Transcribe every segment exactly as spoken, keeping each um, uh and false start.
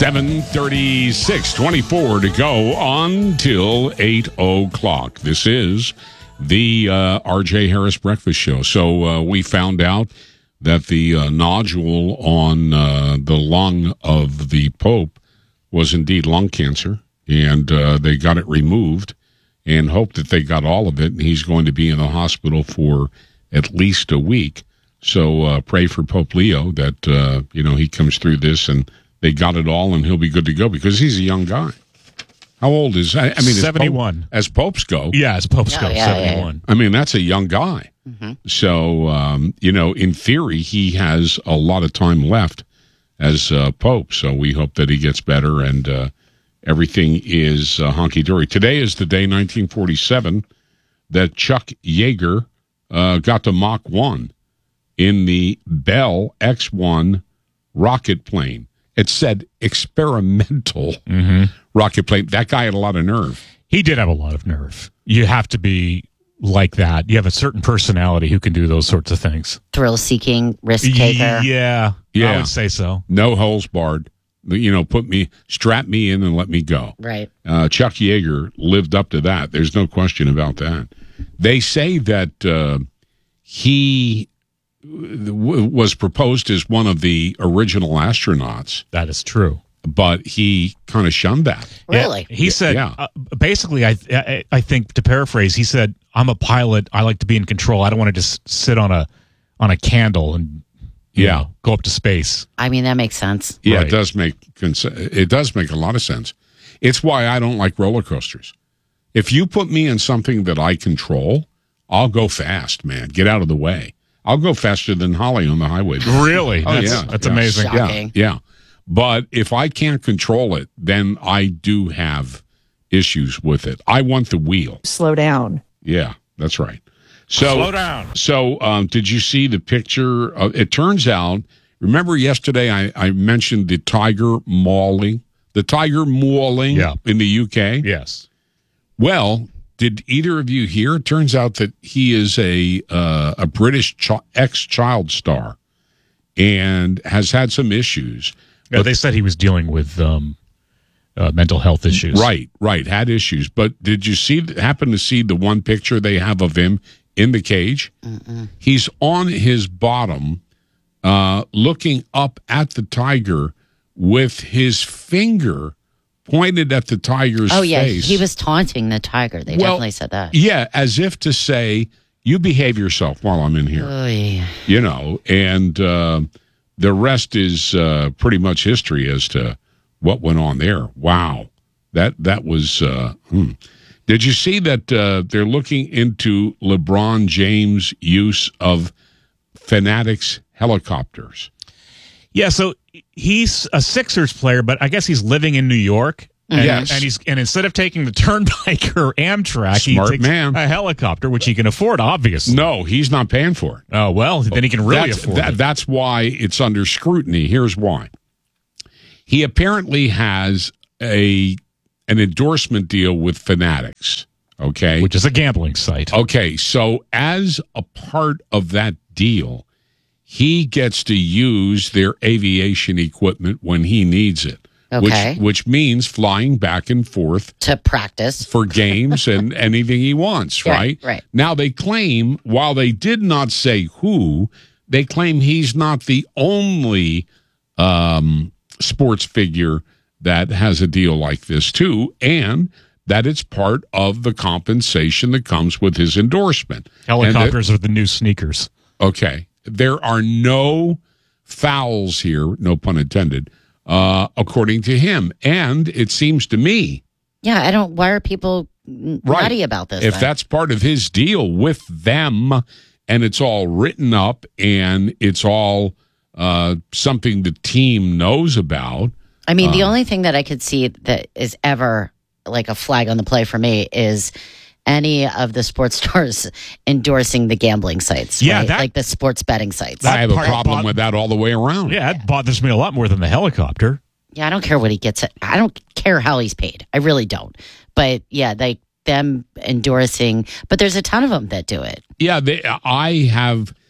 seven thirty-six, twenty-four to go until eight o'clock. This is the uh, R J Harris Breakfast Show. So uh, we found out that the uh, nodule on uh, the lung of the Pope was indeed lung cancer, and uh, they got it removed and hope that they got all of it, and he's going to be in the hospital for at least a week. So uh, pray for Pope Leo that, uh, you know, he comes through this and they got it all and he'll be good to go because he's a young guy. How old is I, I mean, seventy-one. As, Pope, as popes go. Yeah, as popes oh, go, yeah, seventy-one. Yeah. I mean, that's a young guy. Mm-hmm. So, um, you know, in theory, he has a lot of time left as uh, Pope. So we hope that he gets better and uh, everything is uh, hunky-dory. Today is the day, nineteen forty-seven, that Chuck Yeager uh, got to Mach one in the Bell X one rocket plane. It said experimental Mm-hmm. rocket plane. That guy had a lot of nerve. He did have a lot of nerve. You have to be like that. You have a certain personality who can do those sorts of things. Thrill-seeking, risk-taker. Yeah, Yeah. I would say so. No holes barred. You know, put me, strap me in and let me go. Right. Uh, Chuck Yeager lived up to that. There's no question about that. They say that uh, he w- was proposed as one of the original astronauts, That is true. but he kind of shunned that. Really? Yeah, he said, Yeah. uh, basically, I, I I think, to paraphrase, he said, I'm a pilot. I like to be in control. I don't want to just sit on a on a candle and you Yeah. know, go up to space. I mean, that makes sense. Yeah, Right. it does make cons- it does make a lot of sense. It's why I don't like roller coasters. If you put me in something that I control, I'll go fast, man. Get out of the way. I'll go faster than Holly on the highway. Really? Oh, that's, yeah. That's Yeah. amazing. Shock. Yeah, Shocking. yeah. But if I can't control it, then I do have issues with it. I want the wheel. Slow down. Yeah, that's right. So, Slow down. So, um, did you see the picture? Of, it turns out, remember yesterday I, I mentioned the tiger mauling, the tiger mauling Yeah. in the U K? Yes. Well, did either of you hear? It turns out that he is a uh, a British ch- ex-child star and has had some issues. Yeah, they said he was dealing with um, uh, mental health issues. Right, right, had issues. But did you see? Happen to see the one picture they have of him in the cage? Mm-mm. He's on his bottom, uh, looking up at the tiger with his finger pointed at the tiger's Oh, yeah. face. He was taunting the tiger. They Well, definitely said that. Yeah, as if to say, "You behave yourself while I'm in here." Oy. You know, and uh, the rest is uh, pretty much history as to what went on there. Wow, that that was. Uh, hmm. Did you see that uh, they're looking into LeBron James' use of Fanatics helicopters? Yeah, so he's a Sixers player, but I guess he's living in New York. And, Yes. and he's and instead of taking the Turnpike or Amtrak, Smart he takes man. a helicopter, which he can afford, obviously. No, he's not paying for it. Oh, well, then he can really that's, afford that, it. That's why it's under scrutiny. Here's why. He apparently has a an endorsement deal with Fanatics, okay? Which is a gambling site. Okay, so as a part of that deal, he gets to use their aviation equipment when he needs it. Okay. Which, which means flying back and forth To practice. for games and anything he wants, right? Right, right. Now, they claim, while they did not say who, they claim he's not the only um, sports figure that has a deal like this, too, and that it's part of the compensation that comes with his endorsement. And that- Helicopters are the new sneakers. okay, there are no fouls here, no pun intended, uh, according to him. And it seems to me, Yeah, I don't. Why are people n- Right. nutty about this? if then? that's part of his deal with them and it's all written up and it's all uh, something the team knows about. I mean, the Um, only thing that I could see that is ever like a flag on the play for me is any of the sports stores endorsing the gambling sites. Yeah, right? that- like the sports betting sites. I have a part- problem part- with that all the way around. Yeah, it bothers me a lot more than the helicopter. Yeah, I don't care what he gets. I don't care how he's paid. I really don't. But yeah, like them endorsing. But there's a ton of them that do it. Yeah, they, I have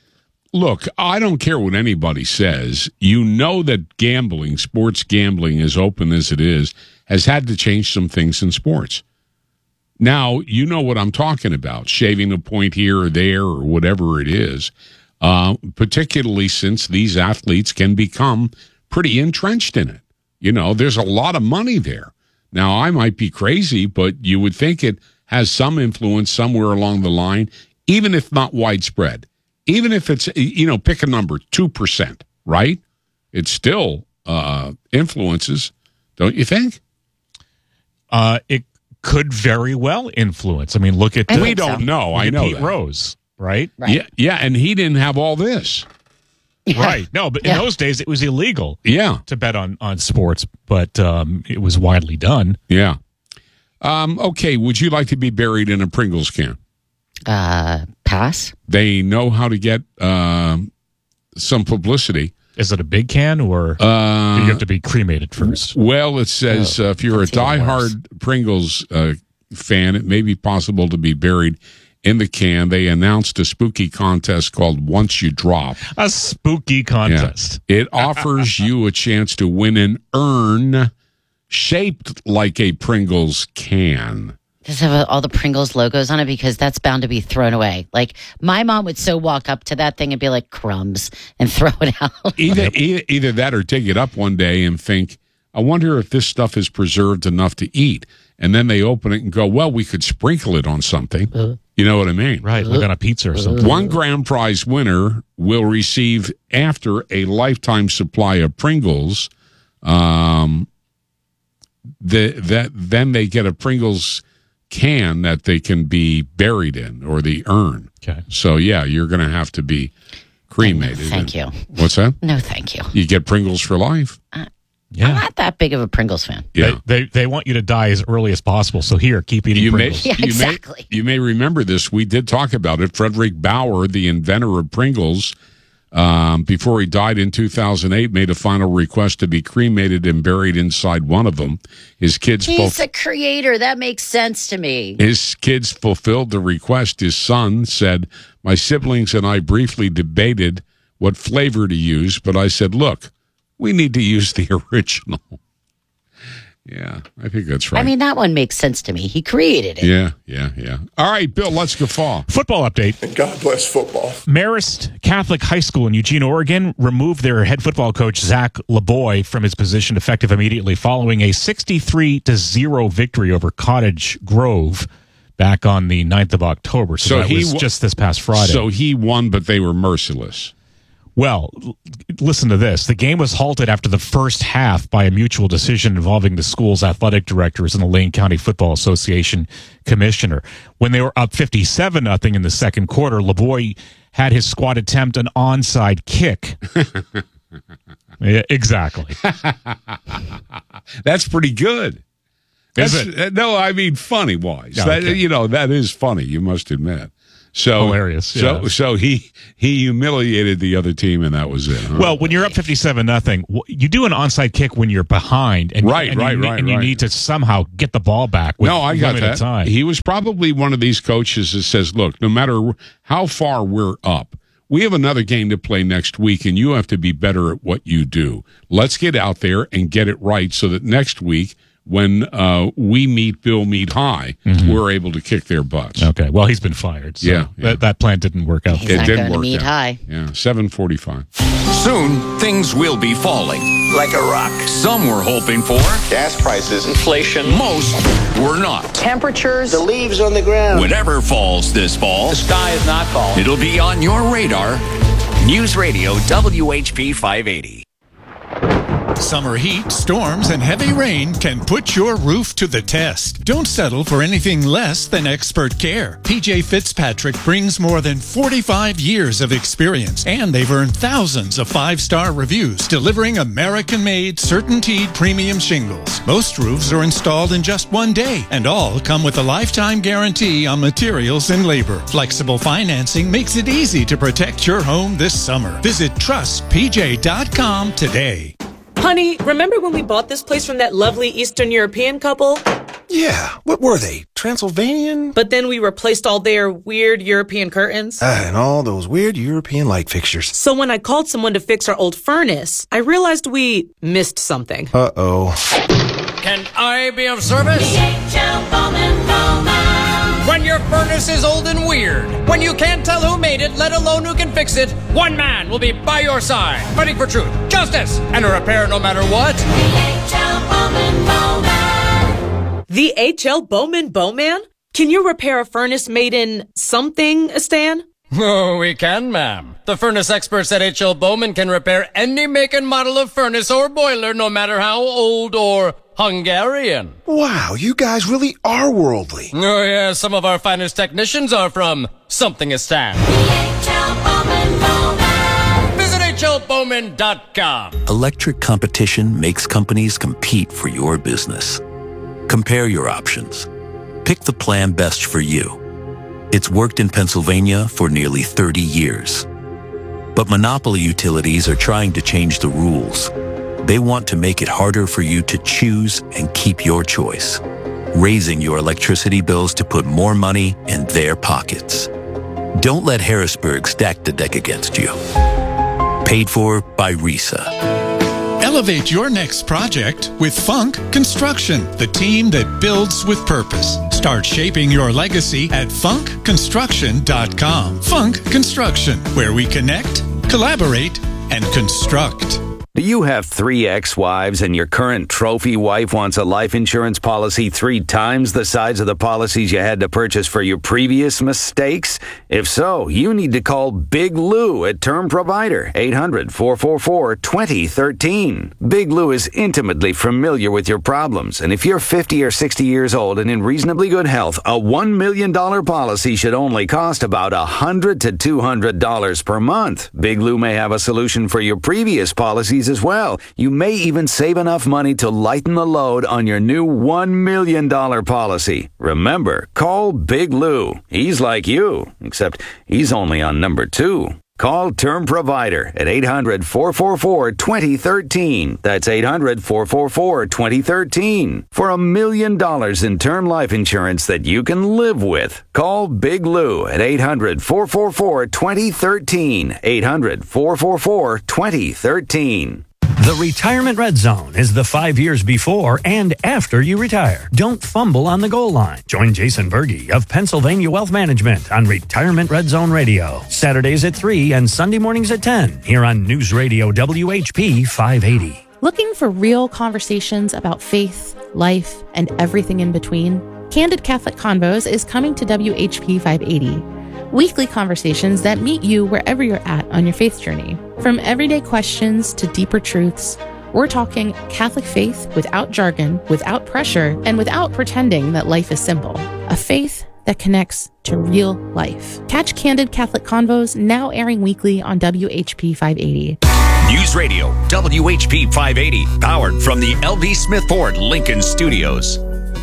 look, I don't care what anybody says. You know that gambling, sports gambling, as open as it is, has had to change some things in sports. Now, you know what I'm talking about, shaving a point here or there or whatever it is, uh, particularly since these athletes can become pretty entrenched in it. You know, there's a lot of money there. Now, I might be crazy, but you would think it has some influence somewhere along the line, even if not widespread. Even if it's, you know, pick a number, two percent, right? It still uh, influences, don't you think? Uh, it could very well influence. I mean, look at... I we think don't so. know. look I at know Pete that. Rose, right? Right. Yeah, yeah, and he didn't have all this. Right. No, but Yeah. in those days, it was illegal Yeah, to bet on, on sports, but um, it was widely done. yeah. Um, okay, would you like to be buried in a Pringles can? Uh, pass. They know how to get um, some publicity. Is it a big can, or Uh, do you have to be cremated first? Well, it says uh, if you're a that's even worse. diehard Pringles uh, fan, it may be possible to be buried in the can. They announced a spooky contest called Once You Drop. A spooky contest. It offers you a chance to win an urn shaped like a Pringles can. Does it have all the Pringles logos on it? Because that's bound to be thrown away. Like, my mom would so walk up to that thing and be like, crumbs, and throw it out. Either, either either that or take it up one day and think, I wonder if this stuff is preserved enough to eat. And then they open it and go, well, we could sprinkle it on something. Uh, You know what I mean? Right, like on a pizza or something. One grand prize winner will receive, after a lifetime supply of Pringles, um, the, that then they get a Pringles can that they can be buried in, or the urn. Okay. So, yeah, you're going to have to be cremated. Thank you. What's that? No, thank you. You get Pringles for life. I'm Yeah. not that big of a Pringles fan. Yeah. They, they they want you to die as early as possible. So here, keep eating You may, Pringles. Yeah, you exactly. may you may remember this. We did talk about it. Frederick Bauer, the inventor of Pringles, um, before he died in two thousand eight, made a final request to be cremated and buried inside one of them. His kids He's ful- a creator. That makes sense to me. his kids fulfilled the request. His son said, "My siblings and I briefly debated what flavor to use, but I said, look, we need to use the original." Yeah, I think that's right. I mean, that one makes sense to me. He created it. yeah, yeah, yeah. All right, Bill, let's guffaw. Football update. And God bless football. Marist Catholic High School in Eugene, Oregon, removed their head football coach, Zach LeBoy, from his position effective immediately following a sixty-three to zero victory over Cottage Grove back on the ninth of October. So, So that he was wa- just this past Friday. So he won, but they were merciless. Well, l- listen to this. The game was halted after the first half by a mutual decision involving the school's athletic directors and the Lane County Football Association commissioner. When they were up fifty-seven nothing in the second quarter, LeBoy had his squad attempt an onside kick. Yeah, exactly. That's pretty good. Is That's, it? uh, No, I mean funny wise. Yeah, That, okay. you know, that is funny. You must admit. So Hilarious, So yeah. so he he humiliated the other team, and that was it. Huh? Well, when you're up fifty-seven nothing, you do an onside kick when you're behind, and Right, and right, you, ne- right, and you right. need to somehow get the ball back. With no, I got limited that. Time. He was probably one of these coaches that says, "Look, no matter how far we're up, we have another game to play next week, and you have to be better at what you do. Let's get out there and get it right, so that next week, when uh, we meet Bill Mead High, we're able to kick their butts." Okay, well, he's been fired. So Yeah, yeah. That, that plan didn't work out. He's It not didn't going to work meet out. high. Yeah, seven forty-five. Soon, things will be falling. Like a rock. Some were hoping for, Gas prices. Inflation, most were not. temperatures, The leaves on the ground. Whatever falls this fall, the sky is not falling. it'll be on your radar. News Radio W H P five eighty. Summer heat, storms, and heavy rain can put your roof to the test. Don't settle for anything less than expert care. P J Fitzpatrick brings more than forty-five years of experience, and they've earned thousands of five-star reviews, delivering American-made, CertainTeed premium shingles. Most roofs are installed in just one day, and all come with a lifetime guarantee on materials and labor. Flexible financing makes it easy to protect your home this summer. Visit trust p j dot com today. Honey, remember when we bought this place from that lovely Eastern European couple? Yeah, what were they? Transylvanian? But then we replaced all their weird European curtains. Uh, and all those weird European light fixtures. So when I called someone to fix our old furnace, I realized we missed something. Uh-oh. Can I be of service? D H L Bowman Bowman. When your furnace is old and weird, when you can't tell who made it, let alone who can fix it, one man will be by your side, fighting for truth, justice, and a repair no matter what. D H L Bowman Bowman. The H L Bowman Bowman? Can you repair a furnace made in something, Stan? Oh, we can, ma'am. The furnace experts at H L Bowman can repair any make and model of furnace or boiler, no matter how old or Hungarian. Wow, you guys really are worldly. Oh, yeah, some of our finest technicians are from Something-istan. H L Bowman Bowman. Visit H L Bowman dot com. Electric competition makes companies compete for your business. Compare your options. Pick the plan best for you. It's worked in Pennsylvania for nearly thirty years. But monopoly utilities are trying to change the rules. They want to make it harder for you to choose and keep your choice, raising your electricity bills to put more money in their pockets. Don't let Harrisburg stack the deck against you. Paid for by R I S A. Elevate your next project with Funk Construction, the team that builds with purpose. Start shaping your legacy at funk construction dot com. Funk Construction, where we connect, collaborate, and construct. Do you have three ex-wives and your current trophy wife wants a life insurance policy three times the size of the policies you had to purchase for your previous mistakes? If so, you need to call Big Lou at Term Provider, eight hundred, four four four, two zero one three. Big Lou is intimately familiar with your problems, and if you're fifty or sixty years old and in reasonably good health, a one million dollars policy should only cost about one hundred to two hundred dollars per month. Big Lou may have a solution for your previous policies as well. You may even save enough money to lighten the load on your new one million dollars policy. Remember, call Big Lou. He's like you, except he's only on number two. Call Term Provider at eight hundred, four four four, two zero one three. That's eight hundred, four four four, two zero one three. For a million dollars in term life insurance that you can live with. Call Big Lou at eight hundred, four four four, two zero one three. eight hundred, four four four, two zero one three. The Retirement Red Zone is the five years before and after you retire. Don't fumble on the goal line. Join Jason Berge of Pennsylvania Wealth Management on Retirement Red Zone Radio. Saturdays at three and Sunday mornings at ten here on News Radio W H P five eighty. Looking for real conversations about faith, life, and everything in between? Candid Catholic Convos is coming to W H P five eighty. Weekly conversations that meet you wherever you're at on your faith journey. From everyday questions to deeper truths, we're talking Catholic faith without jargon, without pressure, and without pretending that life is simple. A faith that connects to real life. Catch Candid Catholic Convos now airing weekly on W H P five eighty. News Radio W H P five eighty, powered from the L V Smith Ford Lincoln Studios.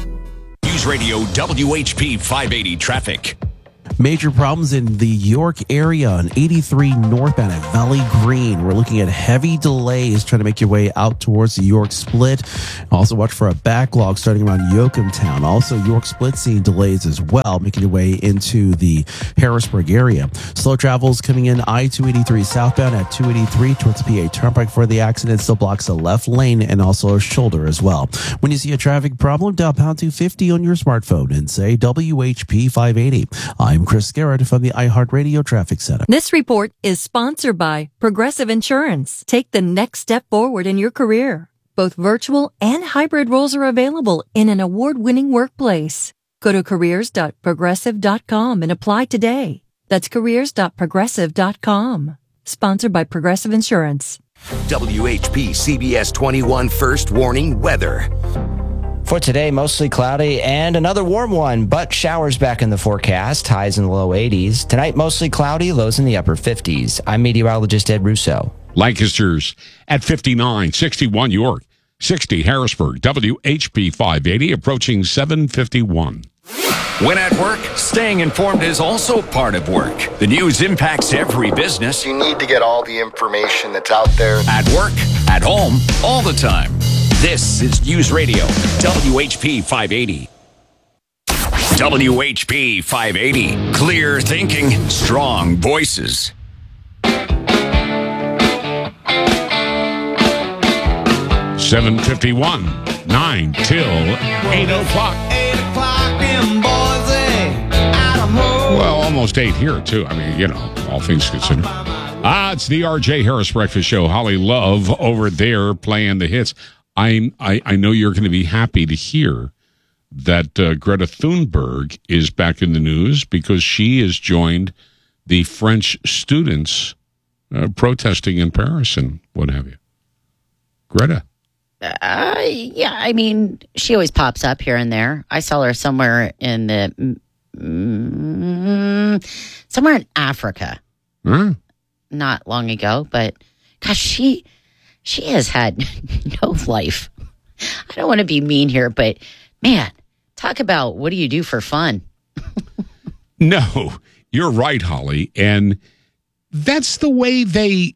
News Radio W H P five eighty traffic. Major problems in the York area on eighty-three northbound at Valley Green. We're looking at heavy delays trying to make your way out towards the York Split. Also watch for a backlog starting around Yoakumtown. Also York Split seeing delays as well, making your way into the Harrisburg area. Slow travels coming in I two eighty-three southbound at two eighty-three towards the P A Turnpike for the accident. Still blocks a left lane and also a shoulder as well. When you see a traffic problem, dial pound two fifty on your smartphone and say W H P five eighty. I'm Chris Garrett from the iHeartRadio Traffic Center. This report is sponsored by Progressive Insurance. Take the next step forward in your career. Both virtual and hybrid roles are available in an award-winning workplace. Go to careers dot progressive dot com and apply today. That's careers dot progressive dot com. Sponsored by Progressive Insurance. W H P C B S twenty-one First Warning Weather. For today, mostly cloudy and another warm one, but showers back in the forecast, highs in the low eighties. Tonight, mostly cloudy, lows in the upper fifties. I'm meteorologist Ed Russo. Lancaster's at fifty-nine, sixty-one York, sixty Harrisburg, W H P five eighty, approaching seven fifty-one. When at work, staying informed is also part of work. The news impacts every business. You need to get all the information that's out there. At work, at home, all the time. This is News Radio, W H P five eighty. W H P five eighty. Clear thinking, strong voices. seven fifty-one, nine till eight o'clock. eight o'clock in Boise, Idaho. Well, almost eight here, too. I mean, you know, all things considered. Ah, it's the R J Harris Breakfast Show. Holly Love over there playing the hits. I'm, I, I know you're going to be happy to hear that uh, Greta Thunberg is back in the news because she has joined the French students uh, protesting in Paris and what have you. Greta. Uh, yeah, I mean, she always pops up here and there. I saw her somewhere in the mm, somewhere in Africa, Huh? not long ago. But gosh, she she has had no life. I don't want to be mean here, but man, talk about what do you do for fun? No, you're right, Holly, and that's the way they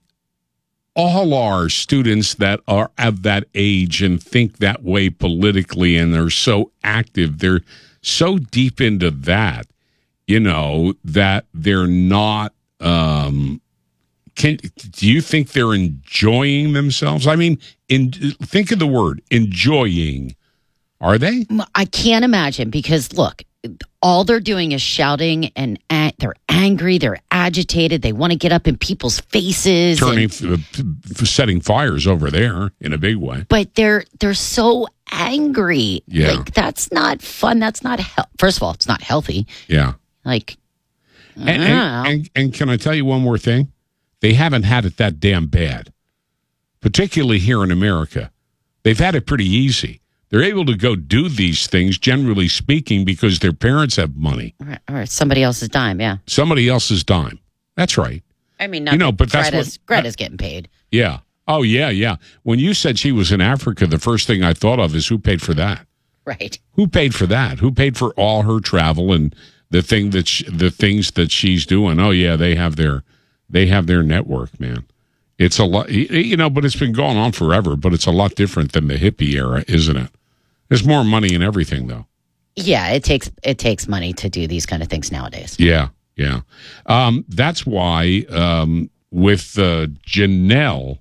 all are, students that are of that age and think that way politically, and they're so active. They're so deep into that, you know, that they're not. Um, can do you think they're enjoying themselves? I mean, in think of the word enjoying. Are they? I can't imagine because look, all they're doing is shouting and a- they're angry, they're agitated, they want to get up in people's faces, turning, and, f- setting fires over there in a big way. but they're they're so angry. Yeah. Like that's not fun. That's not he- first of all, it's not healthy. Yeah. Like, And, and, and, and can I tell you one more thing? They haven't had it that damn bad, particularly here in America. They've had it pretty easy. They're able to go do these things, generally speaking, because their parents have money. or, or somebody else's dime. Yeah. Somebody else's dime. That's right. I mean, You know, but that's Greta's, what- Greta's getting paid. Yeah. Oh, yeah, yeah. When you said she was in Africa, the first thing I thought of is who paid for that? Right. Who paid for that? Who paid for all her travel and the thing that she, the things that she's doing? Oh, yeah, they have their they have their network, man. It's a lot, you know, but it's been going on forever. But it's a lot different than the hippie era, isn't it? There's more money in everything, though. Yeah, it takes it takes money to do these kind of things nowadays. Yeah, yeah. Um, that's why um, with uh, Janelle,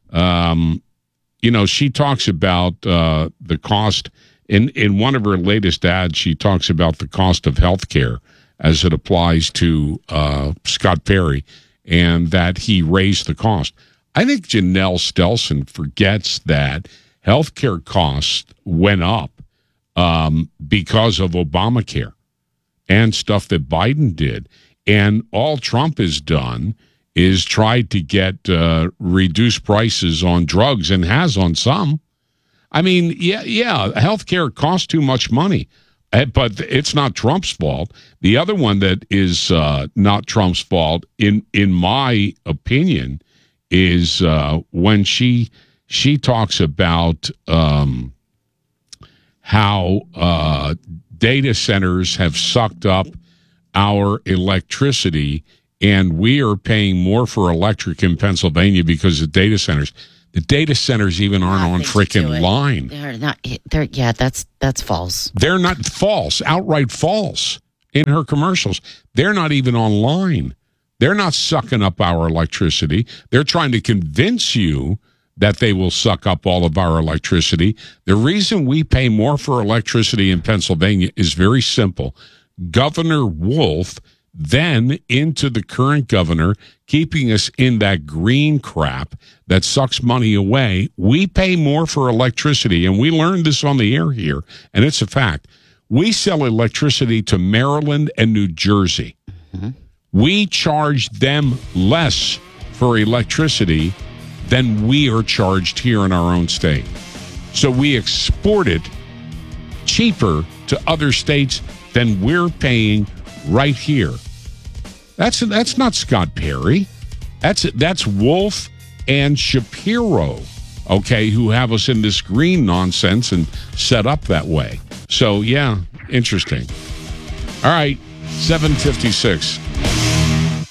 um, you know, she talks about uh, the cost. In, in one of her latest ads, she talks about the cost of health care as it applies to uh, Scott Perry and that he raised the cost. I think Janelle Stelson forgets that health care costs went up um, because of Obamacare and stuff that Biden did. And all Trump has done is tried to get uh, reduced prices on drugs and has on some. I mean, yeah, yeah, healthcare costs too much money, uh, but it's not Trump's fault. The other one that is uh, not Trump's fault, in in my opinion, is uh, when she she talks about um, how uh, data centers have sucked up our electricity, and we are paying more for electric in Pennsylvania because of data centers. The data centers even aren't on freaking line. They're not. They're yeah. That's that's false. They're not false, outright false in her commercials. They're not even online. They're not sucking up our electricity. They're trying to convince you that they will suck up all of our electricity. The reason we pay more for electricity in Pennsylvania is very simple. Governor Wolf then into the current governor, keeping us in that green crap that sucks money away. We pay more for electricity, and we learned this on the air here, and it's a fact. We sell electricity to Maryland and New Jersey. Mm-hmm. We charge them less for electricity than we are charged here in our own state. So we export it cheaper to other states than we're paying right here. That's that's not Scott Perry. That's that's Wolf and Shapiro, okay, who have us in this green nonsense and set up that way. So, yeah, interesting. All right, seven fifty-six. At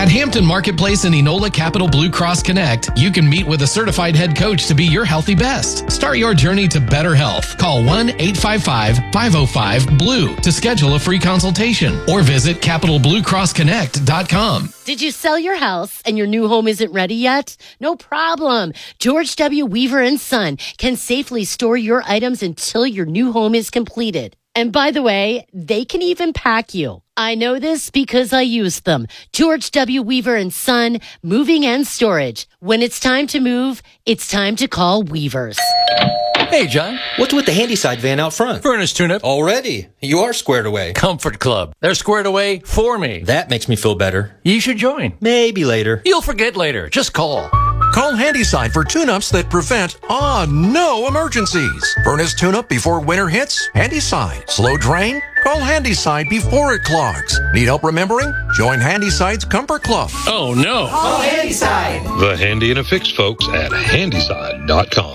At Hampton Marketplace and Enola Capital Blue Cross Connect, you can meet with a certified head coach to be your healthy best. Start your journey to better health. Call one eight five five, five oh five, B L U E to schedule a free consultation or visit capital blue cross connect dot com. Did you sell your house and your new home isn't ready yet? No problem. George W. Weaver and Son can safely store your items until your new home is completed. And by the way, they can even pack you. I know this because I used them. George W. Weaver and Son, moving and storage. When it's time to move, it's time to call Weavers. Hey, John, what's with the Handyside van out front? Furnace tune-up. Already? You are squared away. Comfort Club. They're squared away for me. That makes me feel better. You should join. Maybe later. You'll forget later. Just call. Call Handyside for tune-ups that prevent, ah, no emergencies. Furnace tune-up before winter hits? Handyside. Slow drain? Call Handyside before it clogs. Need help remembering? Join Handyside's Comfort Club. Oh, no. Call Handyside. The handy and affixed folks at handyside dot com.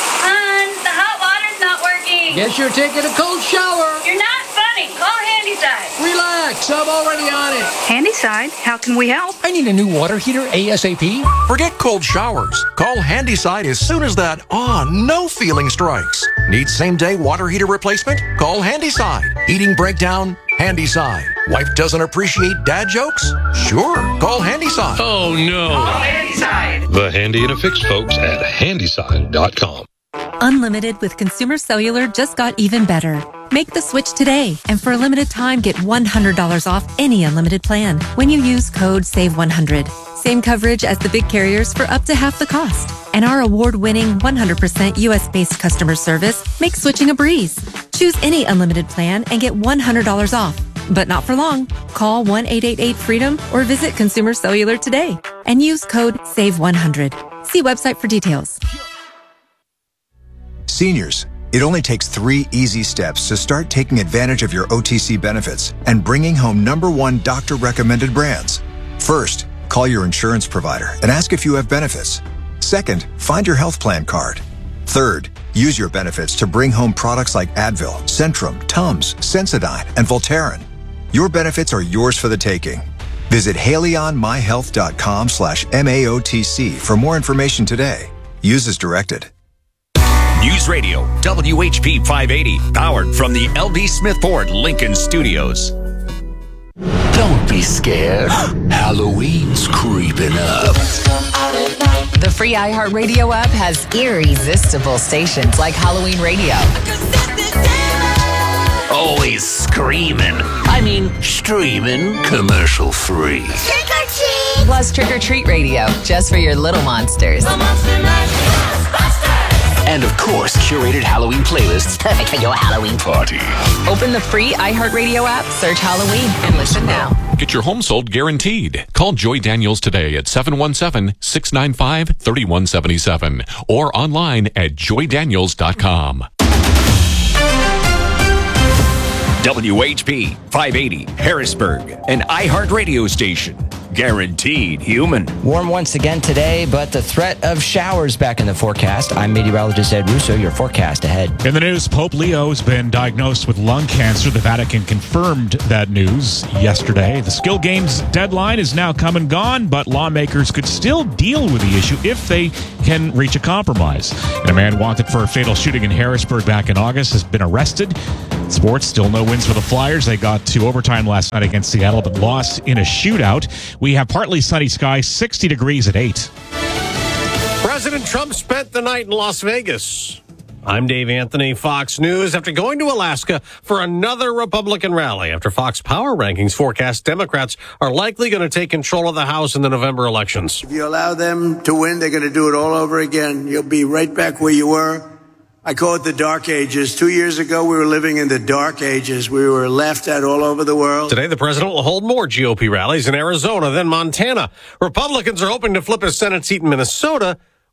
Hon, the hot water's not working. Guess you're taking a cold shower. You're not funny. Call Handyside. Relax, I'm already on it. Handyside, how can we help? I need a new water heater ASAP. Forget cold showers. Call Handyside as soon as that, ah, no feeling strikes. Need same-day water heater replacement? Call Handyside. Heating breakdown? Handyside. Wife doesn't appreciate dad jokes? Sure, call Handyside. Oh, no. Call Handyside. The handy and affixed folks at handyside dot com. Unlimited with Consumer Cellular just got even better. Make the switch today, and for a limited time, get one hundred dollars off any unlimited plan when you use code save one hundred. Same coverage as the big carriers for up to half the cost. And our award-winning one hundred percent U S-based customer service makes switching a breeze. Choose any unlimited plan and get one hundred dollars off. But not for long. Call one eight eight eight freedom or visit Consumer Cellular today and use code save one hundred. See website for details. Seniors, it only takes three easy steps to start taking advantage of your O T C benefits and bringing home number one doctor-recommended brands. First, call your insurance provider and ask if you have benefits. Second, find your health plan card. Third, use your benefits to bring home products like Advil, Centrum, Tums, Sensodyne, and Voltaren. Your benefits are yours for the taking. Visit haleyonmyhealth.com slash MAOTC for more information today. Use as directed. News Radio W H P five eighty, powered from the L D Smith Ford Lincoln Studios. Don't be scared. Halloween's creeping up. The free iHeartRadio app has irresistible stations like Halloween Radio. Always screaming. I mean, streaming commercial free. Trick or treat! Plus Trick or Treat Radio, just for your little monsters. The Monster Mash Ghostbusters! And of course, curated Halloween playlists perfect for your Halloween party. Open the free iHeartRadio app, search Halloween, and listen now. Get your home sold guaranteed. Call Joy Daniels today at seven one seven, six nine five, three one seven seven or online at joy daniels dot com. W H P five eighty, Harrisburg, an iHeart radio station. Guaranteed human. Warm once again today, but the threat of showers back in the forecast. I'm meteorologist Ed Russo. Your forecast ahead. In the news, Pope Leo has been diagnosed with lung cancer. The Vatican confirmed that news yesterday. The Skill Games deadline is now come and gone, but lawmakers could still deal with the issue if they can reach a compromise. And a man wanted for a fatal shooting in Harrisburg back in August has been arrested. Sports, still no wins for the Flyers. They got to overtime last night against Seattle, but lost in a shootout. We have partly sunny skies, sixty degrees at eight. President Trump spent the night in Las Vegas. I'm Dave Anthony, Fox News. After going to Alaska for another Republican rally, after Fox Power Rankings forecast Democrats are likely going to take control of the House in the November elections. If you allow them to win, they're going to do it all over again. You'll be right back where you were. I call it the dark ages. Two years ago, we were living in the dark ages. We were laughed at all over the world. Today, the president will hold more G O P rallies in Arizona, then Montana. Republicans are hoping to flip a Senate seat in Minnesota,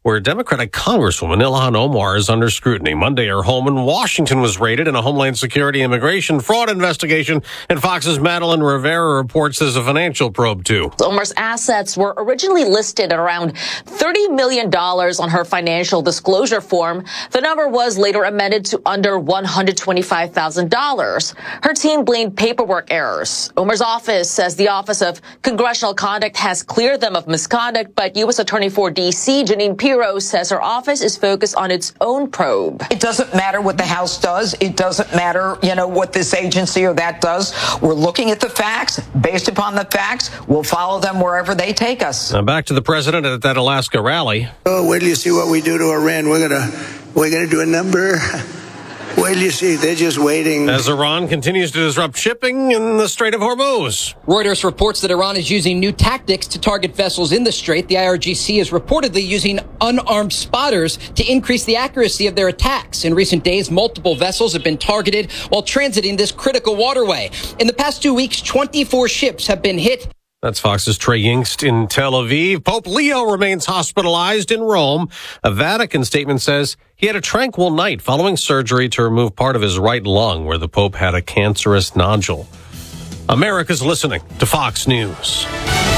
where Democratic Congresswoman Ilhan Omar is under scrutiny. Monday, her home in Washington was raided in a Homeland Security immigration fraud investigation, and Fox's Madeline Rivera reports there's a financial probe, too. Omar's assets were originally listed at around thirty million dollars on her financial disclosure form. The number was later amended to under one hundred twenty-five thousand dollars. Her team blamed paperwork errors. Omar's office says the Office of Congressional Conduct has cleared them of misconduct, but U S Attorney for D C, Janine Pirro, says her office is focused on its own probe. It doesn't matter what the House does. It doesn't matter, you know, what this agency or that does. We're looking at the facts. Based upon the facts, we'll follow them wherever they take us. Now back to the president at that Alaska rally. Oh, wait till you see what we do to Iran. We're gonna, we're gonna do a number. Wait till you see. They're just waiting. As Iran continues to disrupt shipping in the Strait of Hormuz. Reuters reports that Iran is using new tactics to target vessels in the strait. The I R G C is reportedly using unarmed spotters to increase the accuracy of their attacks. In recent days, multiple vessels have been targeted while transiting this critical waterway. In the past two weeks, twenty-four ships have been hit. That's Fox's Trey Yingst in Tel Aviv. Pope Leo remains hospitalized in Rome. A Vatican statement says he had a tranquil night following surgery to remove part of his right lung where the Pope had a cancerous nodule. America's listening to Fox News.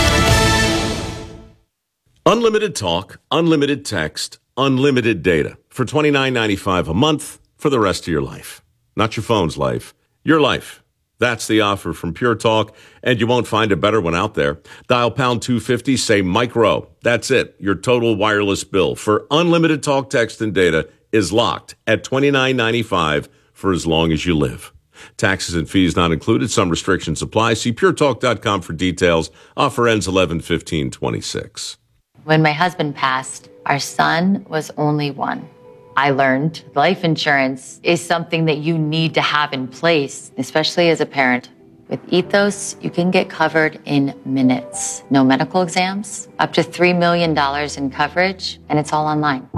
Unlimited talk, unlimited text, unlimited data for twenty-nine ninety-five a month for the rest of your life. Not your phone's life, your life. That's the offer from Pure Talk, and you won't find a better one out there. Dial pound two fifty, say micro. That's it. Your total wireless bill for unlimited talk, text, and data is locked at twenty-nine ninety-five for as long as you live. Taxes and fees not included. Some restrictions apply. See pure talk dot com for details. Offer ends eleven fifteen twenty-six. When my husband passed, our son was only one. I learned life insurance is something that you need to have in place, especially as a parent. With Ethos, you can get covered in minutes. No medical exams, up to three million dollars in coverage, and it's all online.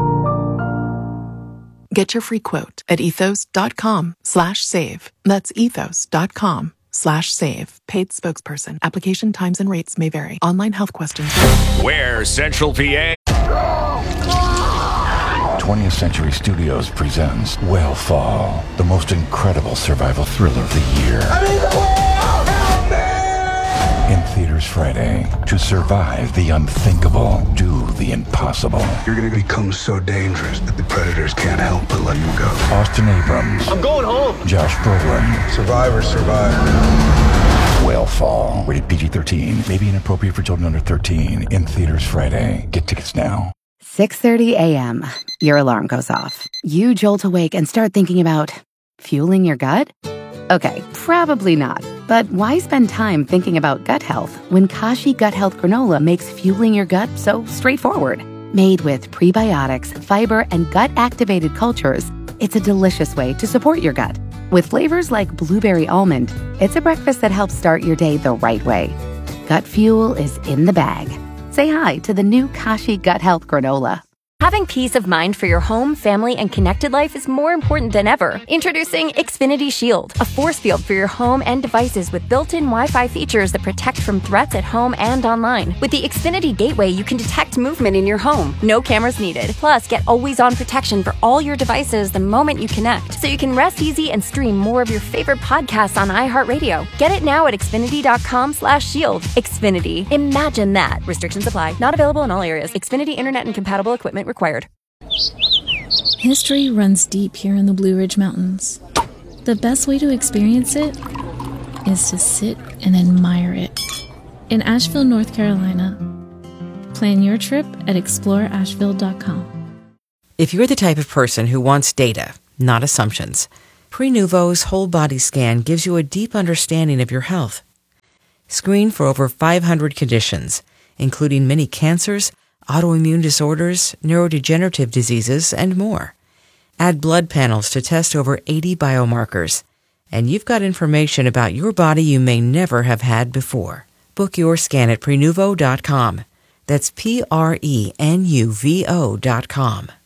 Get your free quote at ethos.com slash save. That's ethos.com slash save. Paid spokesperson. Application times and rates may vary. Online health questions. Where Central P A. twentieth Century Studios presents Whale Fall, the most incredible survival thriller of the year. I'm in the whale! Help me! In theaters Friday. To survive the unthinkable, do the impossible. You're gonna become so dangerous that the predators can't help but let you go. Austin Abrams. I'm going home. Josh Brolin. Survivor, survivor. Whale Fall. Rated P G thirteen. May be inappropriate for children under thirteen. In theaters Friday. Get tickets now. six thirty a.m. Your alarm goes off. You jolt awake and start thinking about fueling your gut? Okay, probably not. But why spend time thinking about gut health when Kashi Gut Health Granola makes fueling your gut so straightforward? Made with prebiotics, fiber, and gut-activated cultures, it's a delicious way to support your gut. With flavors like blueberry almond, it's a breakfast that helps start your day the right way. Gut fuel is in the bag. Say hi to the new Kashi Gut Health Granola. Having peace of mind for your home, family, and connected life is more important than ever. Introducing Xfinity Shield, a force field for your home and devices with built-in Wi-Fi features that protect from threats at home and online. With the Xfinity Gateway, you can detect movement in your home. No cameras needed. Plus, get always-on protection for all your devices the moment you connect, so you can rest easy and stream more of your favorite podcasts on iHeartRadio. Get it now at xfinity.com slash shield. Xfinity. Imagine that. Restrictions apply. Not available in all areas. Xfinity Internet and compatible equipment required. History runs deep here in the Blue Ridge Mountains. The best way to experience it is to sit and admire it. In Asheville, North Carolina. Plan your trip at explore asheville dot com. If you're the type of person who wants data, not assumptions, Prenuvo's whole body scan gives you a deep understanding of your health. Screen for over five hundred conditions, including many cancers, autoimmune disorders, neurodegenerative diseases, and more. Add blood panels to test over eighty biomarkers. And you've got information about your body you may never have had before. Book your scan at prenuvo dot com. That's P R E N U V O dot com.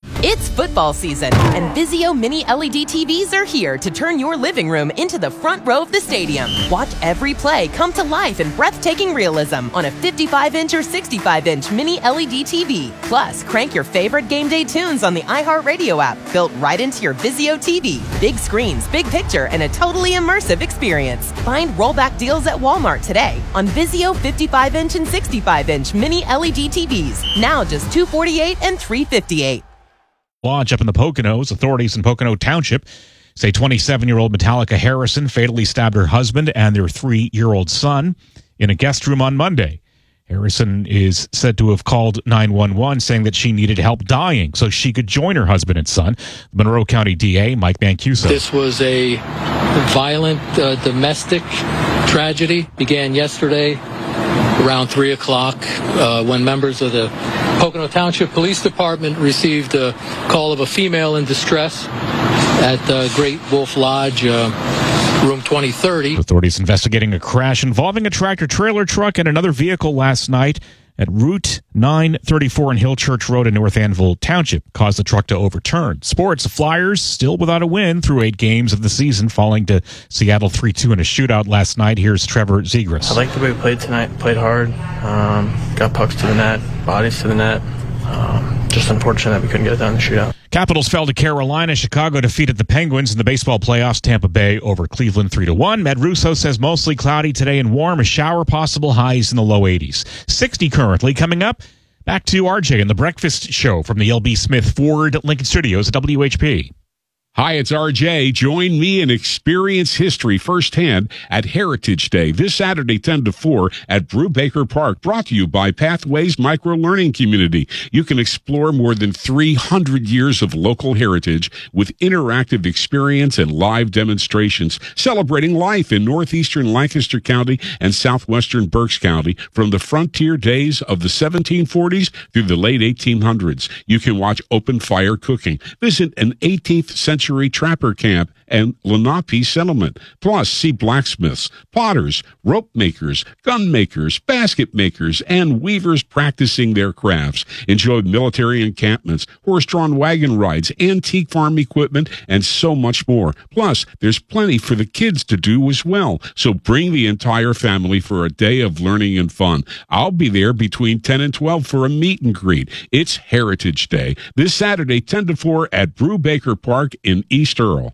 It's football season, and Vizio Mini L E D T Vs are here to turn your living room into the front row of the stadium. Watch every play come to life in breathtaking realism on a fifty-five inch or sixty-five inch Mini L E D T V. Plus, crank your favorite game day tunes on the iHeartRadio app, built right into your Vizio T V. Big screens, big picture, and a totally immersive experience. Find rollback deals at Walmart today on Vizio fifty-five inch and sixty-five inch Mini L E D T Vs. Now just two hundred forty-eight dollars and three hundred fifty-eight dollars. Lodge up in the Poconos. Authorities in Pocono Township say twenty-seven-year-old Metallica Harrison fatally stabbed her husband and their three-year-old son in a guest room on Monday. Harrison is said to have called nine one one saying that she needed help dying so she could join her husband and son. Monroe County D A Mike Mancuso. This was a violent uh, domestic tragedy. Began yesterday around three o'clock uh, when members of the Pocono Township Police Department received a call of a female in distress at uh, Great Wolf Lodge, uh, room twenty thirty. Authorities investigating a crash involving a tractor-trailer truck and another vehicle last night at Route nine thirty-four and Hill Church Road in North Anvil Township caused the truck to overturn. Sports, the Flyers still without a win through eight games of the season, falling to Seattle three two in a shootout last night. Here's Trevor Zegras. I like the way we played tonight. Played hard. Um, got pucks to the net, bodies to the net. Um, just unfortunate that we couldn't get it done in the shootout. Capitals fell to Carolina. Chicago defeated the Penguins in the baseball playoffs. Tampa Bay over Cleveland three to one. Matt Russo says mostly cloudy today and warm. A shower possible, highs in the low eighties. sixty currently. Coming up, back to R J and the Breakfast Show from the L B Smith Ford Lincoln Studios at W H P. Hi, it's R J. Join me and experience history firsthand at Heritage Day this Saturday, ten to four at Brubaker Park, brought to you by Pathways Micro-Learning Community. You can explore more than three hundred years of local heritage with interactive experience and live demonstrations celebrating life in northeastern Lancaster County and southwestern Berks County from the frontier days of the seventeen forties through the late eighteen hundreds. You can watch open fire cooking, visit an eighteenth century trapper camp and Lenape settlement. Plus, see blacksmiths, potters, rope makers, gun makers, basket makers, and weavers practicing their crafts. Enjoy military encampments, horse-drawn wagon rides, antique farm equipment, and so much more. Plus, there's plenty for the kids to do as well. So bring the entire family for a day of learning and fun. I'll be there between ten and twelve for a meet and greet. It's Heritage Day this Saturday, ten to four at Brubaker Park in East Earl.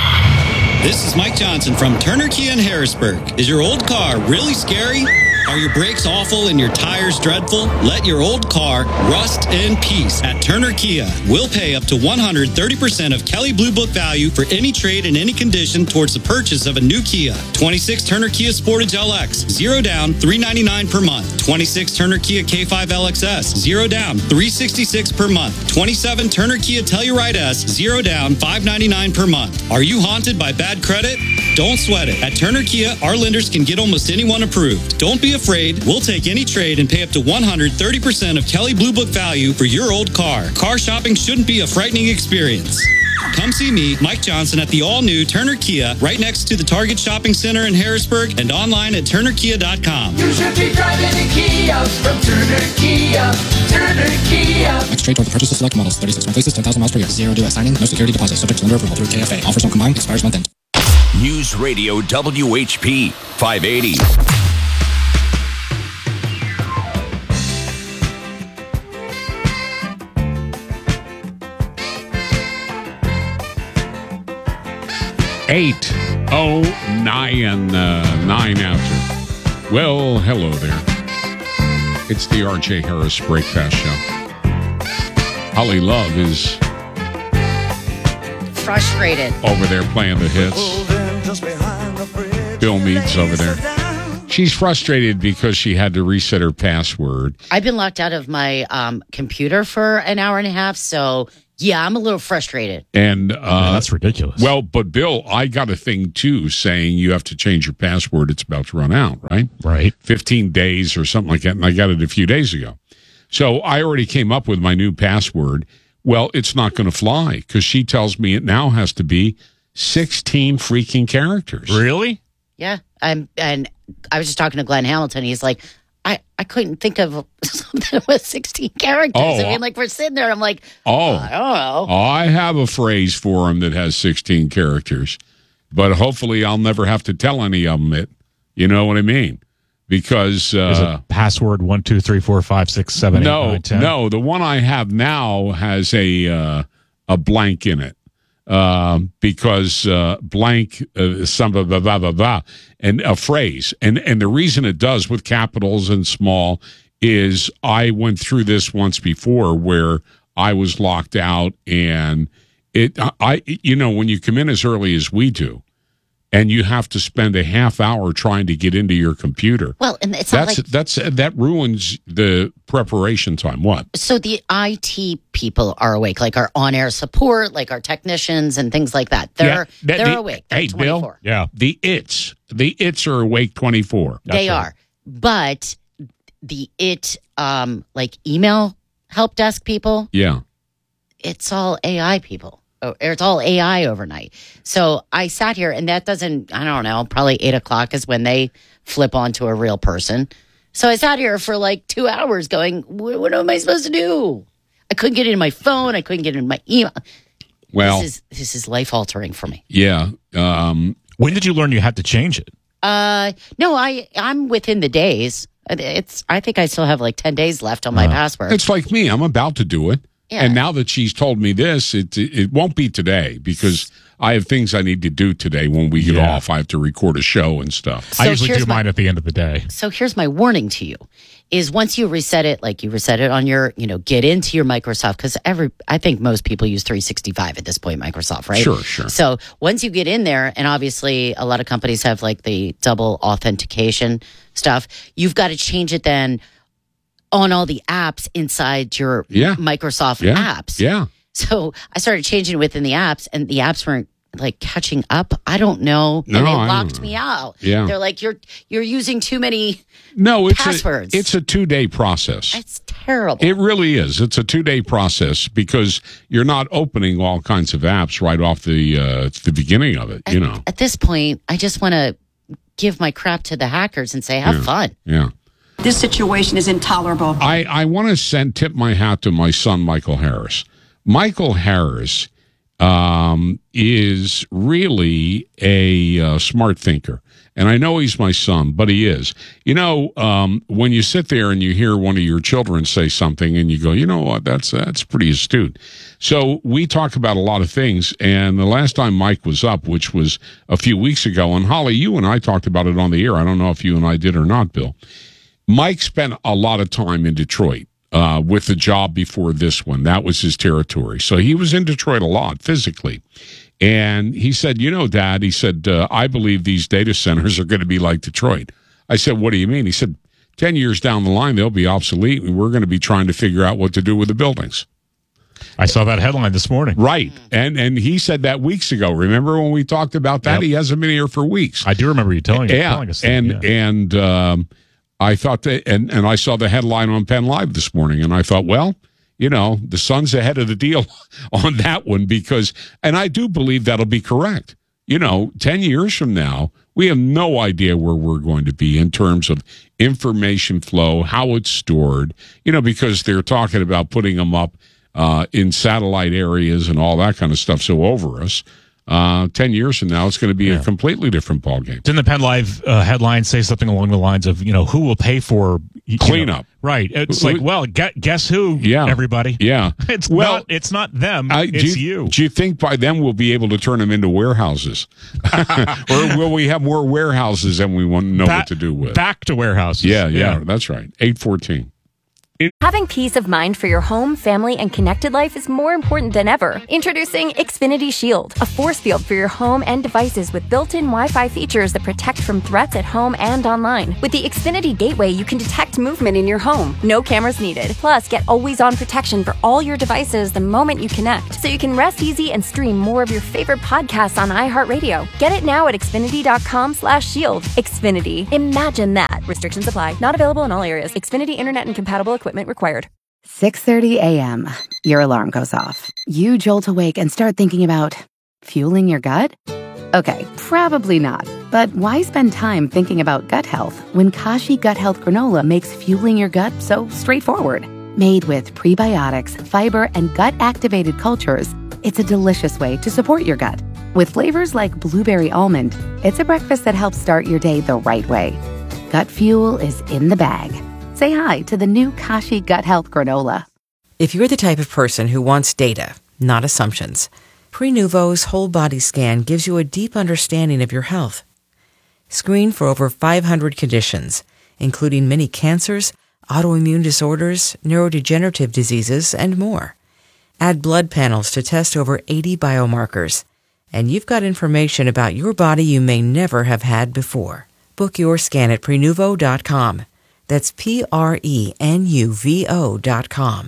This is Mike Johnson from Turner Kia in Harrisburg. Is your old car really scary? Are your brakes awful and your tires dreadful? Let your old car rust in peace at Turner Kia. We'll pay up to one hundred thirty percent of Kelley Blue Book value for any trade in any condition towards the purchase of a new Kia. twenty-six Turner Kia Sportage L X, zero down, three hundred ninety-nine dollars per month. twenty-six Turner Kia K five L X S, zero down, three hundred sixty-six dollars per month. twenty-seven Turner Kia Telluride S, zero down, five hundred ninety-nine dollars per month. Are you haunted by bad credit? Don't sweat it. At Turner Kia, our lenders can get almost anyone approved. Don't be afraid. We'll take any trade and pay up to one hundred thirty percent of Kelley Blue Book value for your old car. Car shopping shouldn't be a frightening experience. Come see me, Mike Johnson, at the all-new Turner Kia, right next to the Target Shopping Center in Harrisburg, and online at turner kia dot com. You should be driving a Kia from Turner Kia. Turner Kia. Next trade toward the purchase of select models. thirty-six month leases, ten thousand miles per year. Zero due at signing. No security deposit. Subject to lender approval through K F A. Offers not combined. Expires month end. News Radio W H P five eighty. eight oh nine, uh, nine after. Well, hello there. It's the R J Harris Breakfast Show. Holly Love is frustrated over there playing the hits. Bill Meade's over there. She's frustrated because she had to reset her password. I've been locked out of my um, computer for an hour and a half, so yeah, I'm a little frustrated. And uh, Man, that's ridiculous. Well, but Bill, I got a thing too saying you have to change your password. It's about to run out, right? Right. fifteen days or something like that. And I got it a few days ago. So I already came up with my new password. Well, it's not going to fly because she tells me it now has to be sixteen freaking characters. Really? Yeah. I'm, and I was just talking to Glenn Hamilton. He's like, I, I couldn't think of something with sixteen characters. Oh, I mean, like, we're sitting there, and I'm like, Oh, I don't know. I have a phrase for him that has sixteen characters, but hopefully I'll never have to tell any of them it. You know what I mean? Because uh, is it password one two three four five six seven eight no, nine ten? no, the one I have now has a uh, a blank in it. Um, because uh, blank, uh, some blah, blah, blah, blah, blah, and a phrase. And, and the reason it does with capitals and small is I went through this once before where I was locked out, and it, I, you know, when you come in as early as we do, and you have to spend a half hour trying to get into your computer. Well, and it's not that's like that's that ruins the preparation time. What? so the I T people are awake, like our on-air support, like our technicians and things like that. They're Yeah, that- they're the- awake. They're Hey, twenty-four. Bill. Yeah, the its the its are awake twenty four. They are, but the it um like email help desk people, Yeah. it's all A I people. Or it's all A I overnight. So I sat here, and that doesn't, I don't know, probably eight o'clock is when they flip onto a real person. So I sat here for like two hours going, what, what am I supposed to do? I couldn't get into my phone. I couldn't get into my email. Well, this is, this is life altering for me. yeah. Um, when did you learn you had to change it? Uh, no, I, I'm within the days. It's, I think I still have like ten days left on my password. It's like me. I'm about to do it. Yeah. And now that she's told me this, it it won't be today because I have things I need to do today when we get Yeah. off. I have to record a show and stuff. So I usually here's do my- mine at the end of the day. So here's my warning to you is once you reset it, like you reset it on your, you know, get into your Microsoft, because every, I think most people use three sixty-five at this point, Microsoft, right? Sure, sure. So once you get in there, and obviously a lot of companies have like the double authentication stuff, you've got to change it then on all the apps inside your Yeah. Microsoft Yeah. apps. Yeah. So I started changing it within the apps, and the apps weren't like catching up. I don't know. No, and they I don't locked know. me out. Yeah. They're like, you're you're using too many No, it's passwords. a it's a two day process. It's terrible. It really is. It's a two day process because you're not opening all kinds of apps right off the uh, the beginning of it. You know. At this point, I just want to give my crap to the hackers and say, have Yeah. fun. Yeah. This situation is intolerable. I, I want to send tip my hat to my son, Michael Harris. Michael Harris um, is really a uh, smart thinker. And I know he's my son, but he is. You know, um, when you sit there and you hear one of your children say something and you go, you know what, that's that's pretty astute. So we talk about a lot of things. And the last time Mike was up, which was a few weeks ago, and Holly, you and I talked about it on the air. I don't know if you and I did or not, Bill. Mike spent a lot of time in Detroit uh, with the job before this one. That was his territory. So he was in Detroit a lot physically. And he said, you know, Dad, he said, uh, I believe these data centers are going to be like Detroit. I said, what do you mean? He said, ten years down the line, they'll be obsolete, and we're going to be trying to figure out what to do with the buildings. I saw that headline this morning. Right. And and he said that weeks ago. Remember when we talked about that? Yep. He hasn't been here for weeks. I do remember you telling, yeah. telling us that. And, yeah. and, um, I thought that, and, and I saw the headline on Penn Live this morning, and I thought, well, you know, the Sun's ahead of the deal on that one because, and I do believe that'll be correct. You know, ten years from now, we have no idea where we're going to be in terms of information flow, how it's stored, you know, because they're talking about putting them up uh, in satellite areas and all that kind of stuff. So over us. Uh, ten years from now, it's going to be Yeah. a completely different ballgame. Didn't the Penn Live uh, headline say something along the lines of, you know, who will pay for you know, Cleanup. right. It's Who- like, well, gue- guess who, Yeah. everybody? Yeah. It's Well, not It's not them. I- it's do you. Do you think by then we'll be able to turn them into warehouses? Or will we have more warehouses than we want to know Ba- what to do with? Back to warehouses. Yeah, yeah, that's right. eight fourteen. Having peace of mind for your home, family, and connected life is more important than ever. Introducing Xfinity Shield, a force field for your home and devices with built-in Wi-Fi features that protect from threats at home and online. With the Xfinity Gateway, you can detect movement in your home. No cameras needed. Plus, get always-on protection for all your devices the moment you connect, so you can rest easy and stream more of your favorite podcasts on iHeartRadio. Get it now at Xfinity.com slash shield. Xfinity. Imagine that. Restrictions apply. Not available in all areas. Xfinity Internet and compatible equipment required. six thirty a.m. Your alarm goes off. You jolt awake and start thinking about fueling your gut? Okay, probably not. But why spend time thinking about gut health when Kashi Gut Health Granola makes fueling your gut so straightforward? Made with prebiotics, fiber, and gut-activated cultures, it's a delicious way to support your gut. With flavors like blueberry almond, it's a breakfast that helps start your day the right way. Gut fuel is in the bag. Say hi to the new Kashi Gut Health Granola. If you're the type of person who wants data, not assumptions, Prenuvo's whole body scan gives you a deep understanding of your health. Screen for over five hundred conditions, including many cancers, autoimmune disorders, neurodegenerative diseases, and more. Add blood panels to test over eighty biomarkers, and you've got information about your body you may never have had before. Book your scan at Prenuvo dot com. That's P R E N U V O dot com.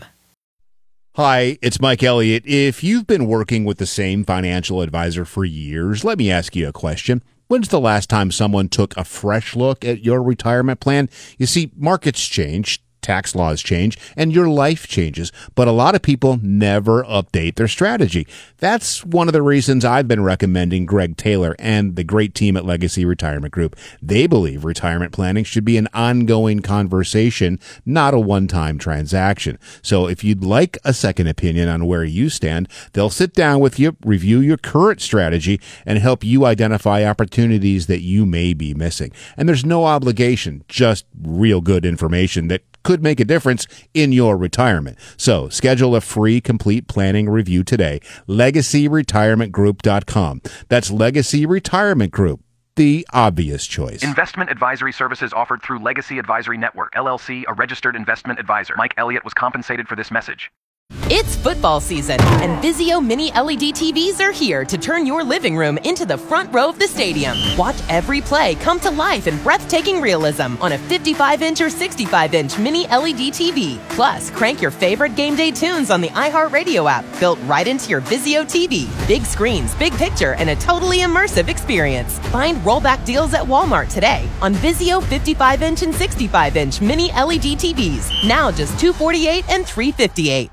Hi, it's Mike Elliott. If you've been working with the same financial advisor for years, let me ask you a question. When's the last time someone took a fresh look at your retirement plan? You see, markets change, tax laws change, and your life changes, but a lot of people never update their strategy. That's one of the reasons I've been recommending Greg Taylor and the great team at Legacy Retirement Group. They believe retirement planning should be an ongoing conversation, not a one-time transaction. So if you'd like a second opinion on where you stand, they'll sit down with you, review your current strategy, and help you identify opportunities that you may be missing. And there's no obligation, just real good information that could make a difference in your retirement. So schedule a free complete planning review today. legacy retirement group dot com. That's Legacy Retirement Group, the obvious choice. Investment advisory services offered through Legacy Advisory Network, L L C, a registered investment advisor. Mike Elliott was compensated for this message. It's football season, and Vizio Mini L E D T Vs are here to turn your living room into the front row of the stadium. Watch every play come to life in breathtaking realism on a fifty-five inch or sixty-five inch Mini L E D T V. Plus, crank your favorite game day tunes on the iHeartRadio app, built right into your Vizio T V. Big screens, big picture, and a totally immersive experience. Find rollback deals at Walmart today on Vizio fifty-five inch and sixty-five inch Mini L E D T Vs. Now just two hundred forty-eight dollars and three hundred fifty-eight dollars.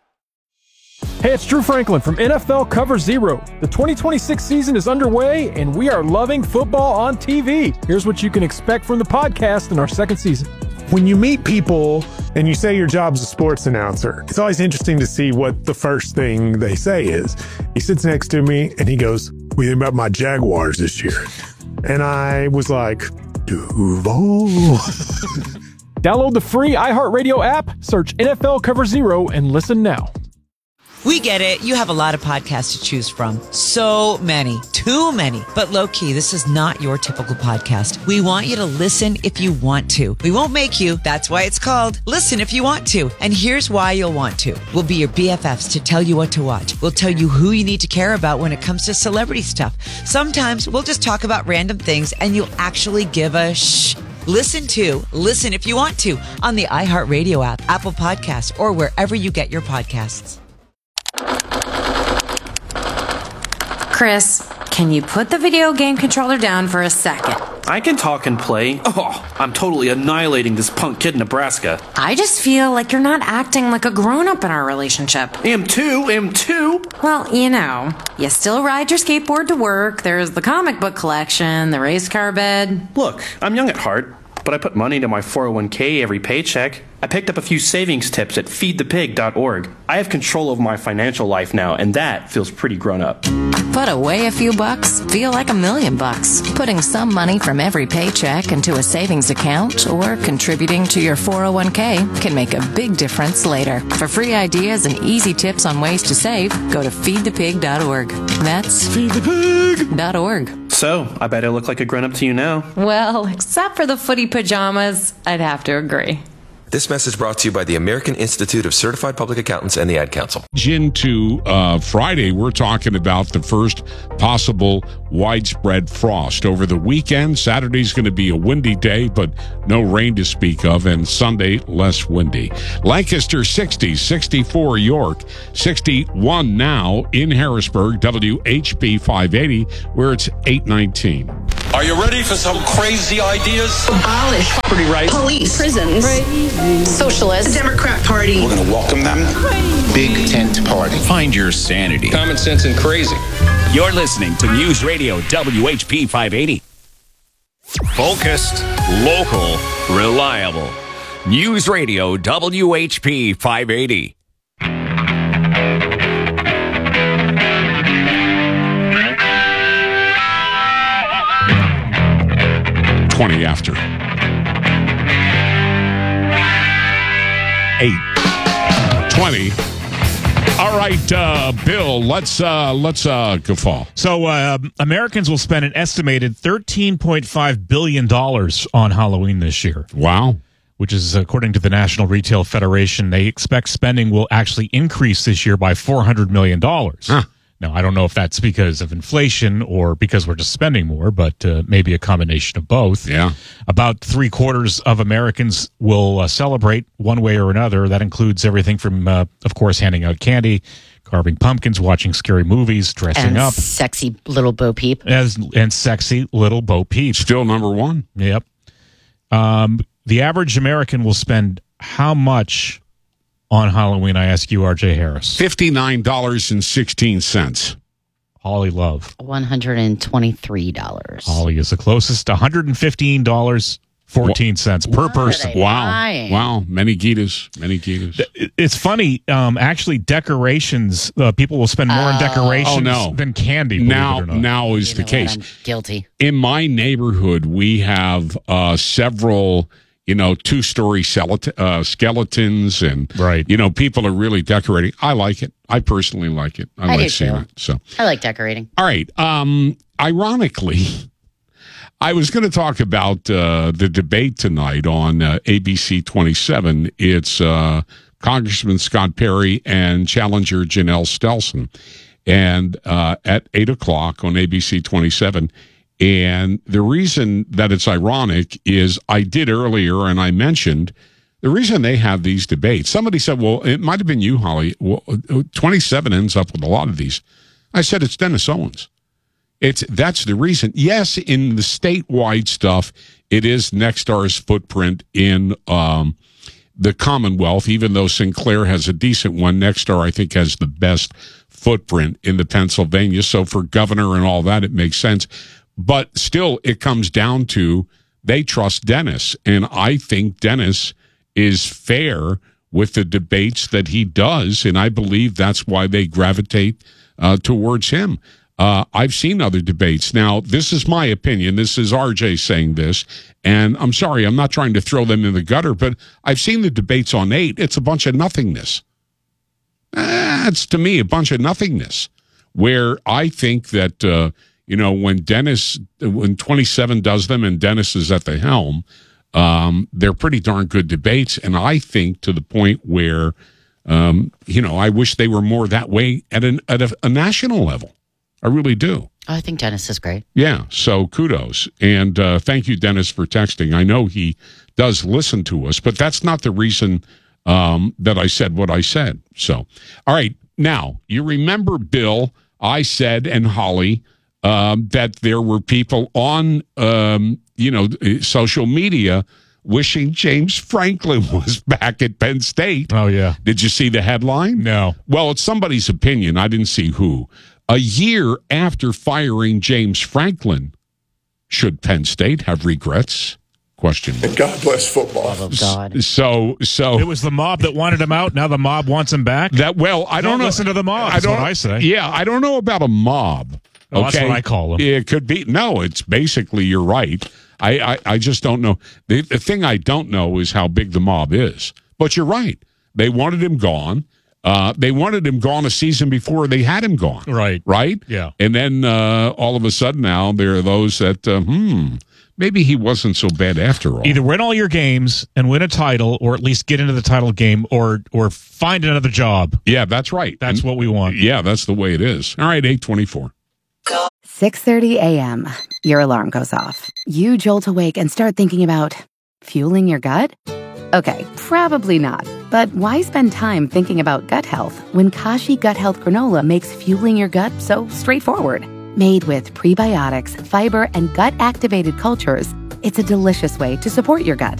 Hey, it's Drew Franklin from N F L Cover Zero. The twenty twenty-six season is underway, and we are loving football on T V. Here's what you can expect from the podcast in our second season. When you meet people and you say your job's a sports announcer, it's always interesting to see what the first thing they say is. He sits next to me, and he goes, "What do you think about my Jaguars this year?" And I was like, Duval. Download the free iHeartRadio app, search N F L Cover Zero, and listen now. We get it. You have a lot of podcasts to choose from. So many. Too many. But low-key, this is not your typical podcast. We want you to listen if you want to. We won't make you. That's why it's called Listen If You Want To. And here's why you'll want to. We'll be your B F Fs to tell you what to watch. We'll tell you who you need to care about when it comes to celebrity stuff. Sometimes we'll just talk about random things and you'll actually give a shh. Listen to Listen If You Want To on the iHeartRadio app, Apple Podcasts, or wherever you get your podcasts. Chris, can you put the video game controller down for a second? I can talk and play. Oh, I'm totally annihilating this punk kid in Nebraska. I just feel like you're not acting like a grown-up in our relationship. Am too, am too. Well, you know, you still ride your skateboard to work, there's the comic book collection, the race car bed. Look, I'm young at heart, but I put money into my four oh one k every paycheck. I picked up a few savings tips at feed the pig dot org. I have control over my financial life now, and that feels pretty grown up. Put away a few bucks, feel like a million bucks. Putting some money from every paycheck into a savings account or contributing to your four oh one k can make a big difference later. For free ideas and easy tips on ways to save, go to feed the pig dot org. That's feed the pig dot org. So, I bet I look like a grown-up to you now. Well, except for the footy pajamas, I'd have to agree. This message brought to you by the American Institute of Certified Public Accountants and the Ad Council. Into uh, Friday, we're talking about the first possible widespread frost. Over the weekend, Saturday's going to be a windy day, but no rain to speak of, and Sunday, less windy. Lancaster, sixty, sixty-four York, sixty-one now in Harrisburg, W H P five eighty, where it's eight nineteen. Are you ready for some crazy ideas? Abolish property rights, police, prisons, crazy. Socialists, the Democrat Party. We're going to welcome them. Crazy. Big tent party. Find your sanity. Common sense and crazy. You're listening to News Radio W H P five eighty. Focused, local, reliable. News Radio W H P five eighty. twenty after. eight twenty. All right, uh, Bill, let's uh, let's uh, guffaw. So uh, Americans will spend an estimated thirteen point five billion dollars on Halloween this year. Wow. Which is, according to the National Retail Federation, they expect spending will actually increase this year by four hundred million dollars. Huh. Now, I don't know if that's because of inflation or because we're just spending more, but uh, maybe a combination of both. Yeah. About three quarters of Americans will uh, celebrate one way or another. That includes everything from, uh, of course, handing out candy, carving pumpkins, watching scary movies, dressing and up. Sexy little Bo Peep. As, and sexy little Bo Peep. Still number one. Yep. Um, the average American will spend how much on Halloween, I ask you, R J Harris? fifty-nine dollars and sixteen cents. Holly Love. one hundred twenty-three dollars. Holly is the closest, one hundred fifteen dollars and fourteen cents per What person. are they Wow. buying? Wow. Many Gitas. Many Gitas. It's funny, um, actually, decorations, uh, people will spend more on Oh. decorations Oh, no. than candy, believe Now, it or not. now is You the know case. what? I'm guilty. In my neighborhood, we have uh, several, you know, two-story skelet- uh, skeletons, and right. you know, people are really decorating. I like it. I personally like it. I, I like do seeing too. it. So, I like decorating. all right. Um, ironically, I was going to talk about uh, the debate tonight on uh, A B C twenty-seven. It's uh, Congressman Scott Perry and challenger Janelle Stelson, and uh, at eight o'clock on A B C twenty-seven. And the reason that it's ironic is I did earlier, and I mentioned the reason they have these debates. Somebody said, well, it might have been you, Holly. Well, twenty-seven ends up with a lot of these. I said, it's Dennis Owens. It's that's the reason. Yes, in the statewide stuff, it is Nexstar's footprint in um, the Commonwealth, even though Sinclair has a decent one. Nexstar, I think, has the best footprint in the Pennsylvania. So for governor and all that, it makes sense. But still, it comes down to they trust Dennis. And I think Dennis is fair with the debates that he does. And I believe that's why they gravitate uh, towards him. Uh, I've seen other debates. Now, this is my opinion. This is R J saying this. And I'm sorry, I'm not trying to throw them in the gutter, but I've seen the debates on eight. It's a bunch of nothingness. That's, to me, a bunch of nothingness. Where I think that... Uh, You know, when Dennis, when twenty-seven does them and Dennis is at the helm, um, they're pretty darn good debates. And I think to the point where, um, you know, I wish they were more that way at, an, at a, a national level. I really do. I think Dennis is great. Yeah. So kudos. And uh, thank you, Dennis, for texting. I know he does listen to us, but that's not the reason um, that I said what I said. So, all right. Now, you remember, Bill, I said, and Holly, Um, that there were people on, um, you know, social media wishing James Franklin was back at Penn State. Oh, yeah. Did you see the headline? No. Well, it's somebody's opinion. I didn't see who. A year after firing James Franklin, should Penn State have regrets? Question. And God bless football. Oh, God. So, so It was the mob that wanted him out. Now the mob wants him back. that, well, I don't, Don't know. listen to the mob, I is don't, what I say. Yeah, I don't know about a mob. Oh, that's what I call them. It could be. No, it's basically, you're right. I, I, I just don't know. The, the thing I don't know is how big the mob is. But you're right. They wanted him gone. Uh, they wanted him gone a season before they had him gone. Right. Right? Yeah. And then uh, all of a sudden now there are those that, uh, hmm, maybe he wasn't so bad after all. Either win all your games and win a title, or at least get into the title game, or or find another job. Yeah, that's right. That's what we want. Yeah, that's the way it is. All right, eight twenty-four. six thirty a.m. Your alarm goes off. You jolt awake and start thinking about fueling your gut? Okay, probably not. But why spend time thinking about gut health when Kashi Gut Health Granola makes fueling your gut so straightforward? Made with prebiotics, fiber, and gut-activated cultures, it's a delicious way to support your gut.